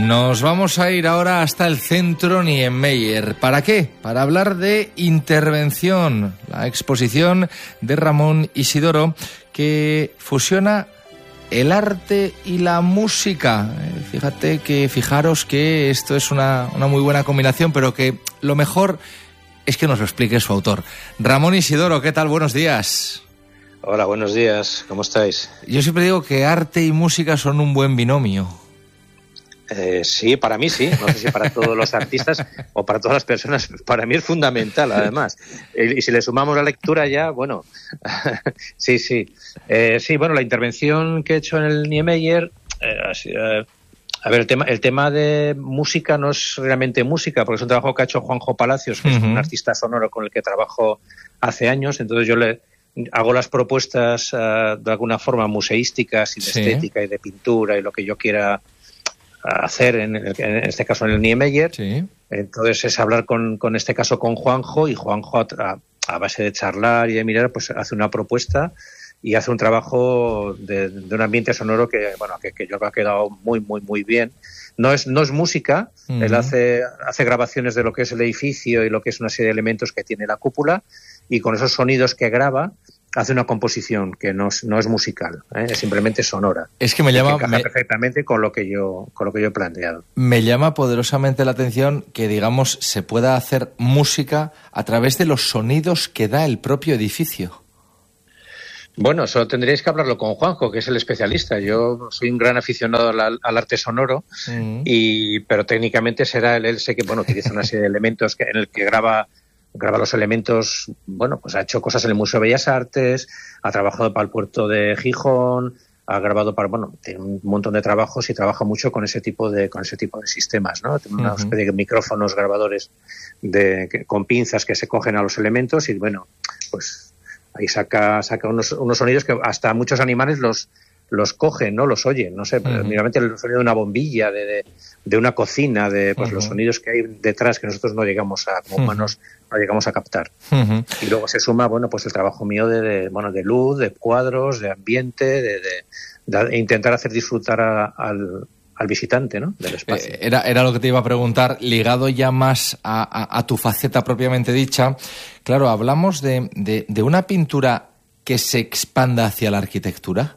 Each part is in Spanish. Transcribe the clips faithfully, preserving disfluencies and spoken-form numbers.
Nos vamos a ir ahora hasta el centro Niemeyer. ¿Para qué? Para hablar de Intervención, la exposición de Ramón Isidoro que fusiona el arte y la música. Eh, fíjate que, fijaros que esto es una, una muy buena combinación, pero que lo mejor es que nos lo explique su autor. Ramón Isidoro, ¿qué tal? Buenos días. Hola, buenos días. ¿Cómo estáis? Yo siempre digo que arte y música son un buen binomio. Eh, sí, para mí sí. No sé si para todos los artistas o para todas las personas. Para mí es fundamental, además. Y, y si le sumamos la lectura ya, bueno, sí, sí. Eh, sí, bueno, la intervención que he hecho en el Niemeyer, eh, eh, a ver, el tema, el tema de música no es realmente música, porque es un trabajo que ha hecho Juanjo Palacios, que uh-huh. es un artista sonoro con el que trabajo hace años. Entonces yo le hago las propuestas uh, de alguna forma museísticas y de sí. estética y de pintura y lo que yo quiera hacer en, el, en este caso en el Niemeyer. Sí. Entonces es hablar con, con este caso con Juanjo, y Juanjo a, a base de charlar y de mirar pues hace una propuesta y hace un trabajo de, de un ambiente sonoro que bueno que, que yo creo que ha quedado muy muy muy bien. No es no es música, uh-huh. él hace hace grabaciones de lo que es el edificio y lo que es una serie de elementos que tiene la cúpula, y con esos sonidos que graba hace una composición que no es, no es musical, ¿eh? Es simplemente sonora. Es que me llama... Que encaja me, perfectamente con lo que yo con lo que yo he planteado. Me llama poderosamente la atención que, digamos, se pueda hacer música a través de los sonidos que da el propio edificio. Bueno, eso tendríais que hablarlo con Juanjo, que es el especialista. Yo soy un gran aficionado al, al arte sonoro, uh-huh. y pero técnicamente será él, él sé que bueno utiliza una serie de elementos que, en el que graba graba los elementos, bueno, pues ha hecho cosas en el Museo de Bellas Artes, ha trabajado para el puerto de Gijón, ha grabado para, bueno, tiene un montón de trabajos y trabaja mucho con ese tipo de con ese tipo de sistemas, ¿no? Tiene una uh-huh. especie de micrófonos grabadores de que, con pinzas que se cogen a los elementos y bueno, pues ahí saca saca unos unos sonidos que hasta muchos animales los los cogen, ¿no? Los oyen, no sé, uh-huh. míramente el sonido de una bombilla, de, de, de una cocina, de pues uh-huh. los sonidos que hay detrás que nosotros no llegamos a, como humanos, uh-huh. no llegamos a captar. Uh-huh. Y luego se suma, bueno, pues el trabajo mío de, de bueno, de luz, de cuadros, de ambiente, de, de, de intentar hacer disfrutar a, al, al visitante, ¿no? Del espacio. Eh, era, era lo que te iba a preguntar, ligado ya más a, a, a tu faceta propiamente dicha. Claro, hablamos de, de, de una pintura que se expanda hacia la arquitectura.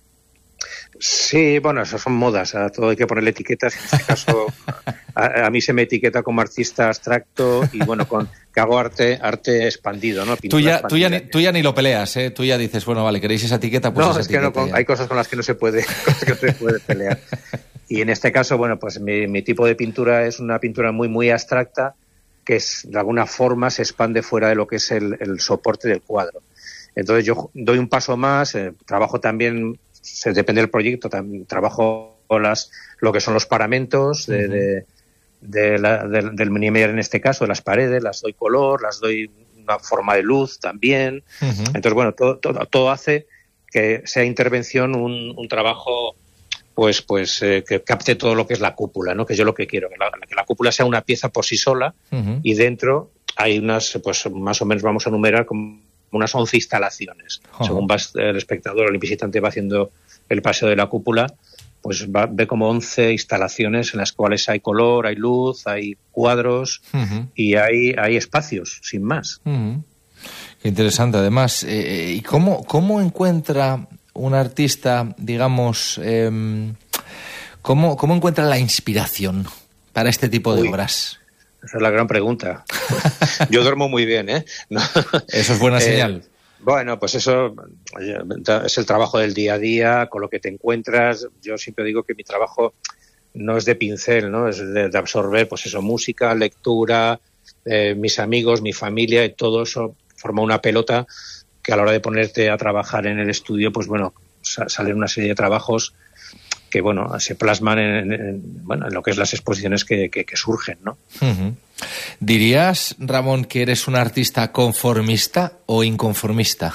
Sí, bueno, eso son modas, a todo hay que ponerle etiquetas. En este caso, a, a mí se me etiqueta como artista abstracto y bueno, con que hago arte arte expandido, ¿no? Tú ya, tú, ya ni, tú ya ni lo peleas, ¿eh? Tú ya dices, bueno, vale, ¿queréis esa etiqueta? Pues no, esa es que no, con, hay cosas con las que no se puede, cosas que no se puede pelear. Y en este caso, bueno, pues mi, mi tipo de pintura es una pintura muy, muy abstracta que es, de alguna forma se expande fuera de lo que es el, el soporte del cuadro. Entonces yo doy un paso más, eh, trabajo también... Se, depende del proyecto, también trabajo las, lo que son los paramentos de, uh-huh. de, de la, de, del Niemeyer en este caso, de las paredes, las doy color, las doy una forma de luz también. Uh-huh. Entonces, bueno, todo, todo, todo hace que sea intervención un, un trabajo pues pues eh, que capte todo lo que es la cúpula, ¿no? Que yo lo que quiero, que la, que la cúpula sea una pieza por sí sola uh-huh. y dentro hay unas, pues más o menos vamos a enumerar como unas once instalaciones. Oh. Según va el espectador o el visitante va haciendo el paseo de la cúpula, pues va, ve como once instalaciones en las cuales hay color, hay luz, hay cuadros uh-huh. y hay, hay espacios, sin más. Uh-huh. Qué interesante, además. Eh, ¿Y cómo, cómo encuentra un artista, digamos, eh, cómo, cómo encuentra la inspiración para este tipo de Uy. obras? Esa es la gran pregunta. Yo duermo muy bien, ¿eh? No. Eso es buena señal. Eh, bueno, pues eso es el trabajo del día a día, con lo que te encuentras. Yo siempre digo que mi trabajo no es de pincel, ¿no? Es de, de absorber, pues eso, música, lectura, eh, mis amigos, mi familia, y todo eso forma una pelota que a la hora de ponerte a trabajar en el estudio, pues bueno, salen una serie de trabajos que bueno se plasman en, en, bueno, en lo que es las exposiciones que, que, que surgen, ¿no? Uh-huh. ¿Dirías, Ramón, que eres un artista conformista o inconformista?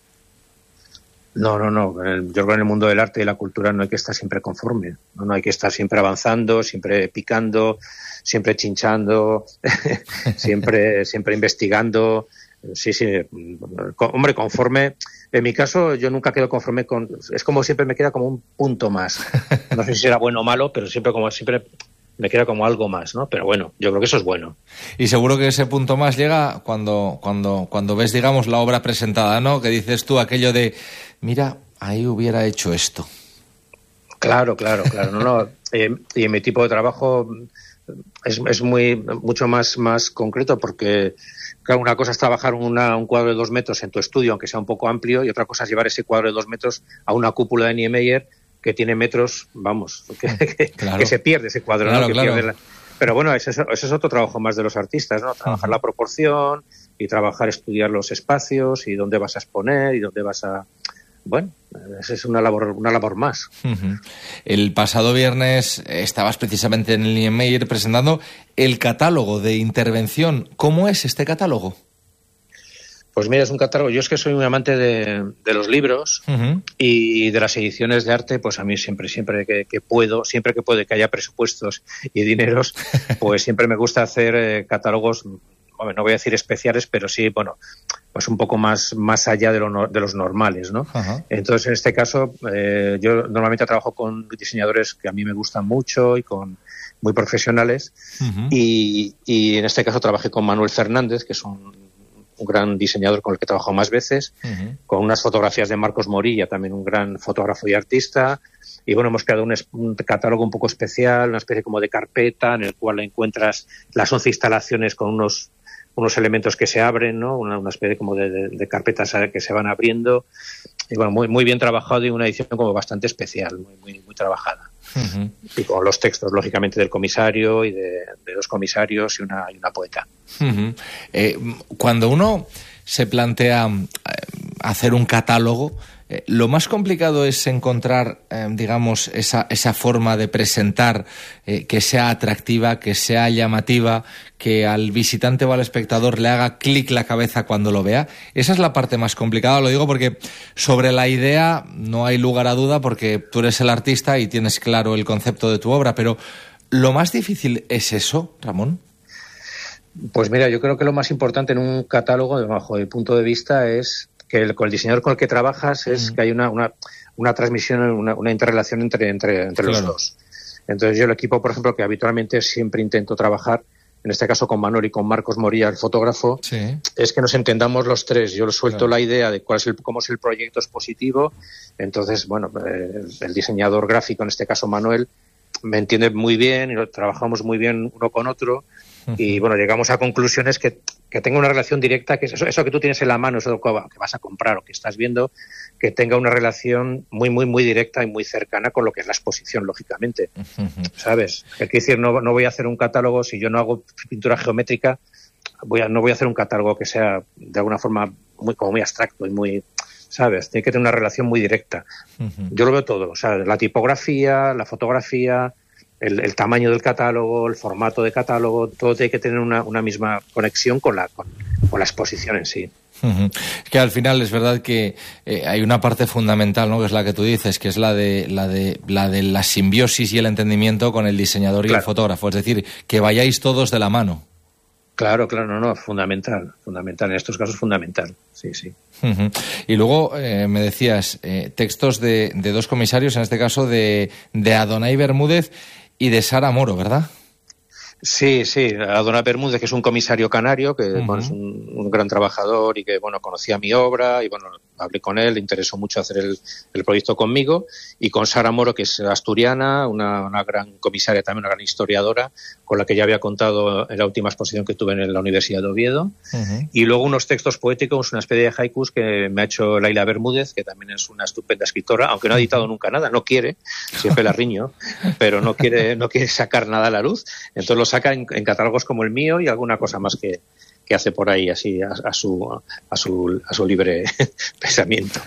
No, no, no. Yo creo que en el mundo del arte y la cultura no hay que estar siempre conforme. No, no hay que estar siempre avanzando, siempre picando, siempre chinchando, siempre, siempre investigando. Sí, sí. Hombre, conforme. En mi caso, yo nunca quedo conforme con. Es como siempre me queda como un punto más. No sé si será bueno o malo, pero siempre como siempre me queda como algo más, ¿no? Pero bueno, yo creo que eso es bueno. Y seguro que ese punto más llega cuando, cuando, cuando ves, digamos, la obra presentada, ¿no? Que dices tú aquello de, mira, ahí hubiera hecho esto. Claro, claro, claro. No, no. Eh, y en mi tipo de trabajo es, es muy mucho más, más concreto porque, claro, una cosa es trabajar una, un cuadro de dos metros en tu estudio, aunque sea un poco amplio, y otra cosa es llevar ese cuadro de dos metros a una cúpula de Niemeyer que tiene metros, vamos, que, que, claro. que se pierde ese cuadro, claro, ¿no? Que claro. pierde la... Pero bueno, ese es, ese es otro trabajo más de los artistas, ¿no? Trabajar uh-huh. la proporción y trabajar, estudiar los espacios y dónde vas a exponer y dónde vas a... Bueno, esa es una labor, una labor más. Uh-huh. El pasado viernes estabas precisamente en el Niemeyer presentando el catálogo de intervención. ¿Cómo es este catálogo? Pues mira, es un catálogo. Yo es que soy un amante de, de los libros uh-huh. y de las ediciones de arte. Pues a mí siempre, siempre que, que puedo, siempre que puede que haya presupuestos y dineros, pues siempre me gusta hacer eh, catálogos. Bueno, no voy a decir especiales, pero sí, bueno, pues un poco más más allá de, lo, de los normales, ¿no? Uh-huh. Entonces, en este caso, eh, yo normalmente trabajo con diseñadores que a mí me gustan mucho y con muy profesionales. Uh-huh. y, y en este caso trabajé con Manuel Fernández, que es un un gran diseñador con el que he trabajado más veces, uh-huh. con unas fotografías de Marcos Morilla, también un gran fotógrafo y artista, y bueno, hemos creado un, un catálogo un poco especial, una especie como de carpeta en el cual encuentras las once instalaciones con unos unos elementos que se abren, ¿no? Una, una especie como de, de, de carpetas que se van abriendo, y bueno, muy muy bien trabajado y una edición como bastante especial, muy muy muy trabajada. Uh-huh. Y con los textos, lógicamente, del comisario y de, de dos comisarios y una, y una poeta. Uh-huh. Eh, cuando uno se plantea hacer un catálogo, eh, lo más complicado es encontrar, eh, digamos, esa, esa forma de presentar eh, que sea atractiva, que sea llamativa, que al visitante o al espectador le haga clic la cabeza cuando lo vea. Esa es la parte más complicada, lo digo porque sobre la idea no hay lugar a duda porque tú eres el artista y tienes claro el concepto de tu obra, pero ¿lo más difícil es eso, Ramón? Pues mira, yo creo que lo más importante en un catálogo, bajo mi punto de vista, es que el, con el diseñador con el que trabajas es uh-huh. que hay una, una, una transmisión, una, una interrelación entre, entre, entre claro. los dos. Entonces yo el equipo, por ejemplo, que habitualmente siempre intento trabajar, en este caso con Manuel y con Marcos Morilla, el fotógrafo, sí. es que nos entendamos los tres. Yo suelto claro. la idea de cuál es el, cómo es el proyecto expositivo. Entonces, bueno, el, el diseñador gráfico, en este caso Manuel, me entiende muy bien y lo trabajamos muy bien uno con otro. Uh-huh. Y bueno, llegamos a conclusiones que, que tenga una relación directa, que es eso, eso que tú tienes en la mano, eso que vas a comprar o que estás viendo, que tenga una relación muy, muy, muy directa y muy cercana con lo que es la exposición, lógicamente. Uh-huh. ¿Sabes? Es decir, no, no voy a hacer un catálogo, si yo no hago pintura geométrica, voy a, no voy a hacer un catálogo que sea de alguna forma muy, como muy abstracto y muy... ¿Sabes? Tiene que tener una relación muy directa. Uh-huh. Yo lo veo todo, o sea, la tipografía, la fotografía, el, el tamaño del catálogo, el formato de catálogo, todo tiene que tener una, una misma conexión con la, con, con la exposición en sí. Uh-huh. Es que al final es verdad que eh, hay una parte fundamental, ¿no? Que es la que tú dices, que es la de la de la de la simbiosis y el entendimiento con el diseñador y claro. el fotógrafo, es decir, que vayáis todos de la mano. Claro, claro, no, no, fundamental, fundamental, en estos casos fundamental, sí, sí. Uh-huh. Y luego eh, me decías eh, textos de, de dos comisarios, en este caso de, de Adonai Bermúdez y de Sara Moro, ¿verdad? Sí, sí, Adonai Bermúdez, que es un comisario canario, que uh-huh. bueno, es un, un gran trabajador y que bueno conocía mi obra y bueno, hablé con él, le interesó mucho hacer el, el proyecto conmigo, y con Sara Moro, que es asturiana, una, una gran comisaria, también una gran historiadora, con la que ya había contado en la última exposición que tuve en la Universidad de Oviedo, uh-huh. y luego unos textos poéticos, una especie de haikus que me ha hecho Laila Bermúdez, que también es una estupenda escritora, aunque no ha editado nunca nada, no quiere, siempre la riño, pero no quiere, no quiere sacar nada a la luz, entonces lo saca en, en catálogos como el mío y alguna cosa más que, que hace por ahí así a, a su a su a su libre pensamiento.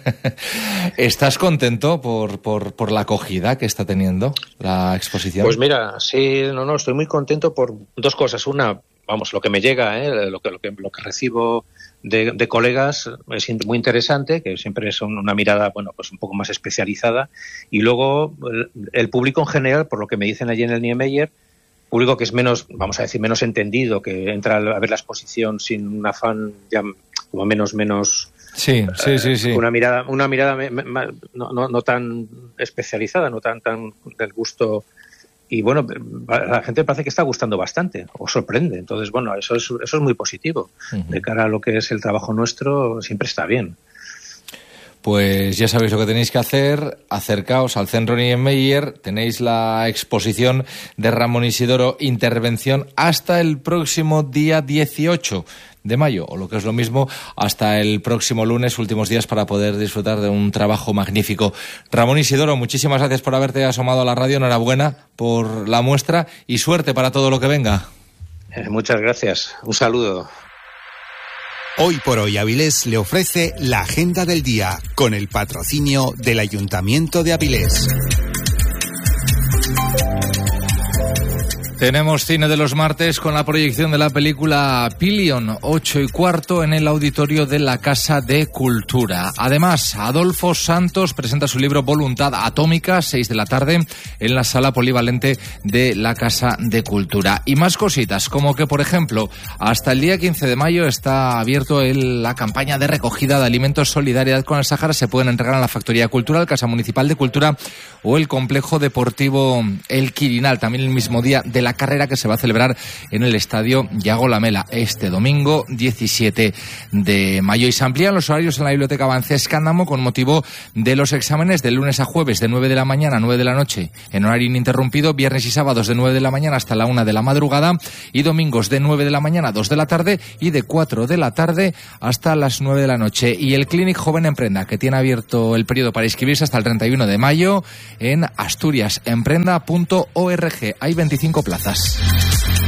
¿Estás contento por, por por la acogida que está teniendo la exposición? Pues mira, sí, no, no, estoy muy contento por dos cosas. Una, vamos, lo que me llega, ¿eh? lo que lo que lo que recibo de, de colegas es muy interesante, que siempre son una mirada, bueno, pues un poco más especializada, y luego el, el público en general, por lo que me dicen allí en el Niemeyer, público que es menos, vamos a decir, menos entendido, que entra a ver la exposición sin un afán ya como menos, menos... Sí, sí, eh, sí, sí. Una mirada, una mirada me, me, no, no, no tan especializada, no tan, tan del gusto y bueno, a la gente parece que está gustando bastante, o sorprende. Entonces, bueno, eso es, eso es muy positivo. Uh-huh. De cara a lo que es el trabajo nuestro, siempre está bien. Pues ya sabéis lo que tenéis que hacer, acercaos al Centro Niemeyer, tenéis la exposición de Ramón Isidoro, Intervención, hasta el próximo día dieciocho de mayo, o lo que es lo mismo, hasta el próximo lunes, últimos días para poder disfrutar de un trabajo magnífico. Ramón Isidoro, muchísimas gracias por haberte asomado a la radio, enhorabuena por la muestra y suerte para todo lo que venga. Eh, muchas gracias, un saludo. Hoy por hoy Avilés le ofrece la agenda del día con el patrocinio del Ayuntamiento de Avilés. Tenemos cine de los martes con la proyección de la película Pilion, ocho y cuarto, en el auditorio de la Casa de Cultura. Además, Adolfo Santos presenta su libro Voluntad Atómica, seis de la tarde, en la sala polivalente de la Casa de Cultura. Y más cositas, como que, por ejemplo, hasta el día quince de mayo está abierto el, la campaña de recogida de alimentos Solidaridad con el Sáhara. Se pueden entregar en la Factoría Cultural, Casa Municipal de Cultura o el Complejo Deportivo El Quirinal, también el mismo día de la carrera que se va a celebrar en el Estadio Yago Lamela este domingo diecisiete de mayo. Y se amplían los horarios en la Biblioteca Avancés Cándamo con motivo de los exámenes de lunes a jueves de nueve de la mañana a nueve de la noche en horario ininterrumpido, viernes y sábados de nueve de la mañana hasta la una de la madrugada y domingos de nueve de la mañana a dos de la tarde y de cuatro de la tarde hasta las nueve de la noche. Y el Clinic Joven Emprenda, que tiene abierto el periodo para inscribirse hasta el treinta y uno de mayo en asturias emprenda punto org. Hay veinticinco plazas.